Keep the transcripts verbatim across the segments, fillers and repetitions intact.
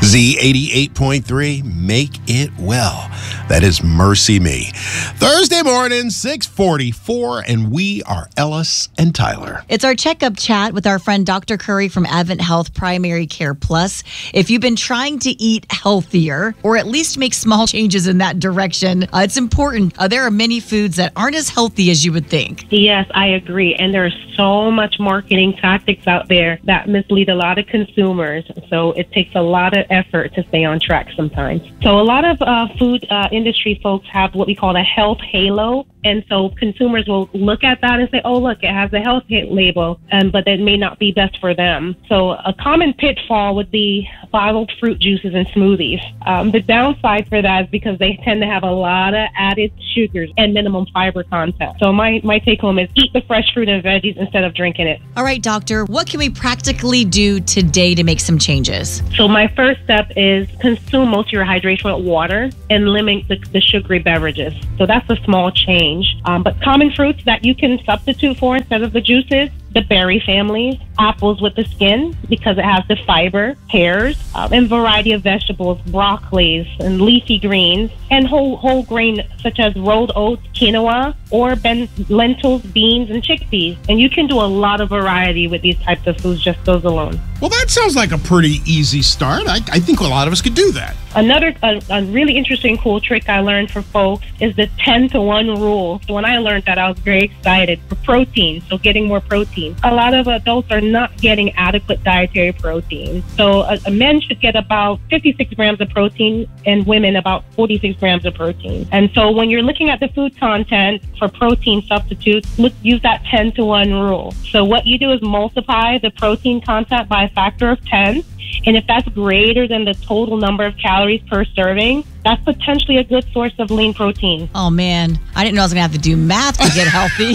Z eighty-eight point three, make it well. That is Mercy Me. Thursday morning, six forty-four, and we are Ellis and Tyler. It's our checkup chat with our friend Doctor Curry from Advent Health Primary Care Plus. If you've been trying to eat healthier, or at least make small changes in that direction, uh, it's important. Uh, there are many foods that aren't as healthy as you would think. Yes, I agree. And there's so much marketing tactics out there that mislead a lot of consumers. So it takes a lot of effort to stay on track sometimes. So a lot of uh, food uh, industry folks have what we call a health halo. And so consumers will look at that and say, oh, look, it has a health label, um, but that may not be best for them. So a common pitfall would be bottled fruit juices and smoothies. Um, the downside for that is because they tend to have a lot of added sugars and minimum fiber content. So my, my take home is eat the fresh fruit and veggies instead of drinking it. All right, doctor, what can we practically do today to make some changes? So my first step is consume most of your hydration with water and limit the, the sugary beverages. So that's a small change. Um, but common fruits that you can substitute for instead of the juices, the berry families, apples with the skin because it has the fiber, pears, um, and variety of vegetables, broccolis and leafy greens, and whole whole grain such as rolled oats, quinoa, or ben- lentils, beans, and chickpeas. And you can do a lot of variety with these types of foods, just those alone. Well, that sounds like a pretty easy start. I, I think a lot of us could do that. Another a, a really interesting, cool trick I learned for folks is the ten to one rule. So when I learned that, I was very excited for protein, so getting more protein. A lot of adults are not getting adequate dietary protein. So a, a men should get about fifty-six grams of protein and women about forty-six grams of protein. And so when you're looking at the food content for protein substitutes, look, use that ten to one rule. So what you do is multiply the protein content by a factor of ten. And if that's greater than the total number of calories per serving, that's potentially a good source of lean protein. Oh, man. I didn't know I was going to have to do math to get healthy.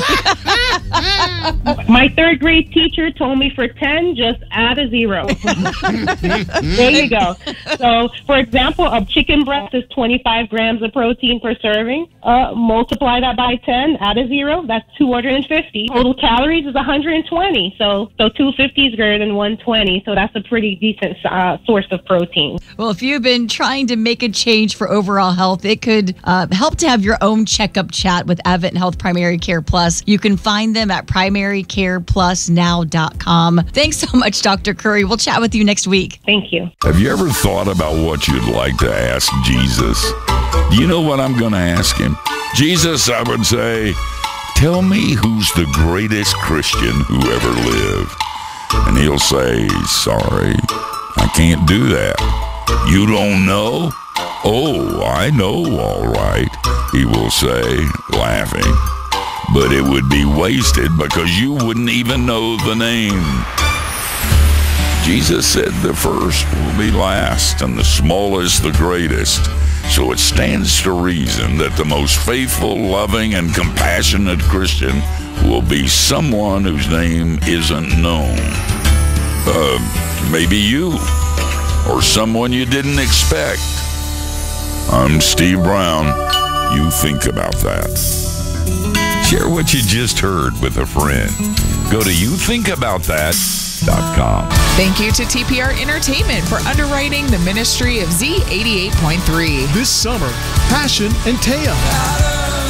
My third grade teacher told me for ten, just add a zero. There you go. So, for example, a chicken breast is twenty-five grams of protein per serving. Uh, multiply that by ten, add a zero, that's two hundred fifty. Total calories is one hundred twenty. So, so two hundred fifty is greater than one hundred twenty. So that's a pretty decent uh, source of protein. Well, if you've been trying to make a change for overall health, it could uh, help to have your own checkup chat with Advent Health Primary Care Plus. You can find them at primary care plus now dot com. Thanks so much, Doctor Curry. We'll chat with you next week. Thank you. Have you ever thought about what you'd like to ask Jesus? Do you know what I'm going to ask him? Jesus, I would say, tell me who's the greatest Christian who ever lived. And he'll say, sorry, I can't do that. You don't know? Oh, I know, all right, he will say, laughing. But it would be wasted because you wouldn't even know the name. Jesus said the first will be last and the smallest the greatest. So it stands to reason that the most faithful, loving, and compassionate Christian will be someone whose name isn't known. Uh, maybe you, or someone you didn't expect. I'm Steve Brown. You think about that. Share what you just heard with a friend. Go to you think about that dot com. Thank you to T P R Entertainment for underwriting the ministry of Z eighty-eight point three. This summer, Passion and Taya.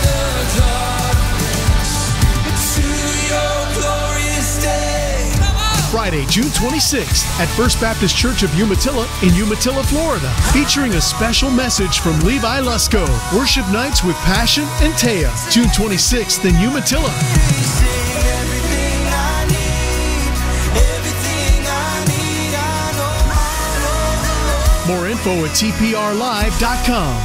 Friday, June twenty-sixth at First Baptist Church of Umatilla in Umatilla, Florida, featuring a special message from Levi Lusko. Worship nights with Passion and Taya, June twenty-sixth in Umatilla. More info at T P R live dot com.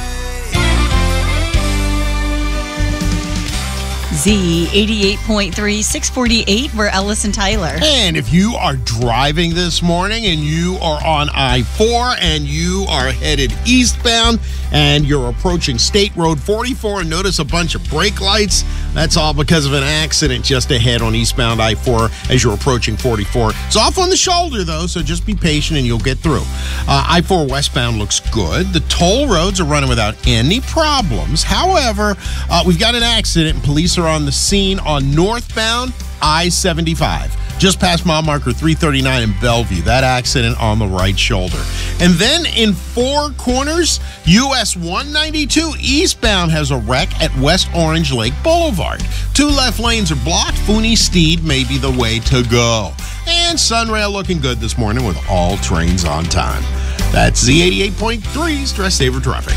Z eighty-eight point three, six forty-eight, we're Ellis and Tyler. And if you are driving this morning and you are on I four and you are headed eastbound and you're approaching State Road forty-four and notice a bunch of brake lights, that's all because of an accident just ahead on eastbound I four as you're approaching forty-four. It's off on the shoulder, though, so just be patient and you'll get through. Uh, I four westbound looks good. The toll roads are running without any problems. However, uh, we've got an accident and police are on the scene on northbound I seventy-five. just past mile marker three thirty-nine in Bellevue. That accident on the right shoulder. And then in Four Corners, U S one ninety-two eastbound has a wreck at West Orange Lake Boulevard. Two left lanes are blocked. Fooney Steed may be the way to go. And Sunrail looking good this morning with all trains on time. That's Z eighty-eight point three's Stress Saver Traffic.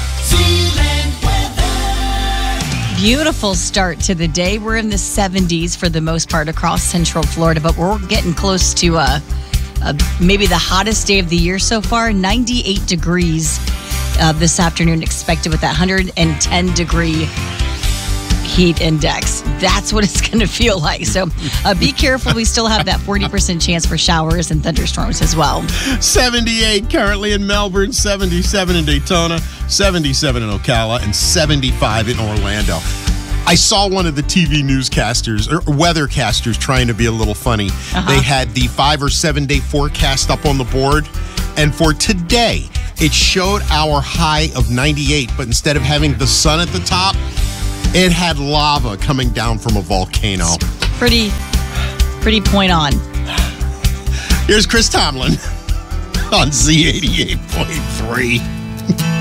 Beautiful start to the day. We're in the seventies for the most part across Central Florida, but we're getting close to uh, uh, maybe the hottest day of the year so far. ninety-eight degrees uh, this afternoon expected with that one hundred ten degree heat index. That's what it's going to feel like. So uh, be careful. We still have that forty percent chance for showers and thunderstorms as well. seventy-eight currently in Melbourne, seventy-seven in Daytona, seventy-seven in Ocala, and seventy-five in Orlando. I saw one of the T V newscasters or weathercasters trying to be a little funny. Uh-huh. They had the five or seven day forecast up on the board. And for today, it showed our high of ninety-eight, but instead of having the sun at the top, it had lava coming down from a volcano. Pretty, pretty point on. Here's Chris Tomlin on Z eighty-eight point three.